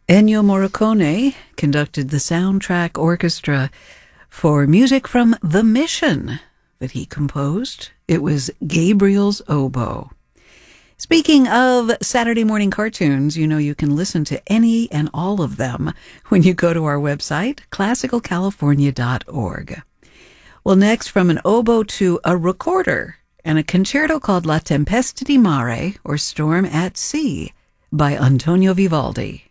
Ennio Morricone conducted the soundtrack orchestra for music from The Mission that he composed. It was Gabriel's Oboe. Speaking of Saturday morning cartoons, you know you can listen to any and all of them when you go to our website, classicalcalifornia.org. Well, next, from an oboe to a recorder and a concerto called La Tempesta di Mare, or Storm at Sea, by Antonio Vivaldi.